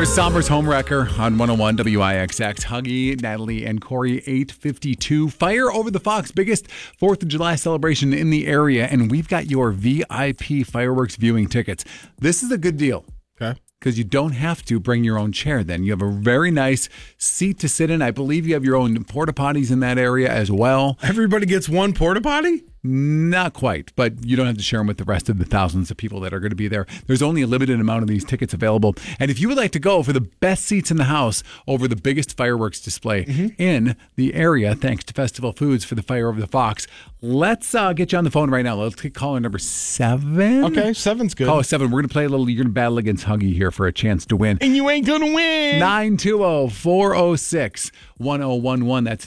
There's Somber's Homewrecker on 101 WIXX. Huggy, Natalie, and Corey, 8:52. Fire Over the Fox, biggest 4th of July celebration in the area, and we've got your VIP fireworks viewing tickets. This is a good deal. Okay. Because you don't have to bring your own chair then. You have a very nice seat to sit in. I believe you have your own porta potties in that area as well. Everybody gets one porta potty? Not quite, but you don't have to share them with the rest of the thousands of people that are going to be there. There's only a limited amount of these tickets available. And if you would like to go for the best seats in the house over the biggest fireworks display in the area, thanks to Festival Foods for the Fire Over the Fox, let's get you on the phone right now. Let's get caller number 7. Okay, 7's good. Caller 7. We're going to play a little, you're going to battle against Huggy here for a chance to win. And you ain't going to win. 920-406-1011. That's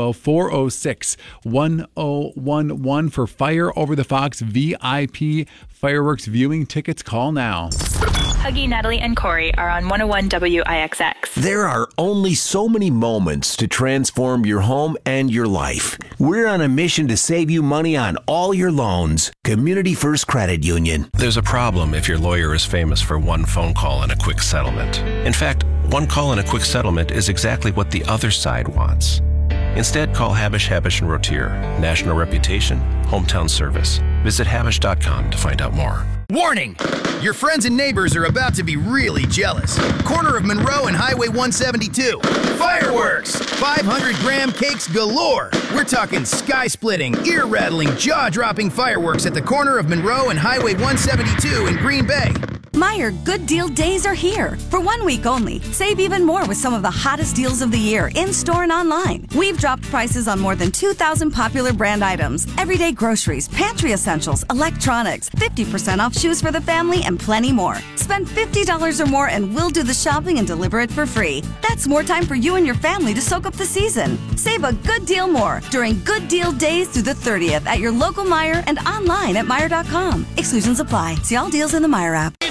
920-406-1011 for Fire Over the Fox VIP fireworks viewing tickets. Call now. Huggy, Natalie, and Corey are on 101 WIXX. There are only so many moments to transform your home and your life. We're on a mission to save you money on all your loans. Community First Credit Union. There's a problem if your lawyer is famous for one phone call and a quick settlement. In fact, one call and a quick settlement is exactly what the other side wants. Instead, call Habish, Habish & Rotier. National reputation, hometown service. Visit Habish.com to find out more. Warning! Your friends and neighbors are about to be really jealous. Corner of Monroe and Highway 172. Fireworks! 500-gram cakes galore. We're talking sky-splitting, ear-rattling, jaw-dropping fireworks at the corner of Monroe and Highway 172 in Green Bay. Meijer Good Deal Days are here. For 1 week only, save even more with some of the hottest deals of the year in-store and online. We've dropped prices on more than 2,000 popular brand items, everyday groceries, pantry essentials, electronics, 50% off shoes for the family, and plenty more. Spend $50 or more and we'll do the shopping and deliver it for free. That's more time for you and your family to soak up the season. Save a good deal more during Good Deal Days through the 30th at your local Meijer and online at Meijer.com. Exclusions apply. See all deals in the Meijer app.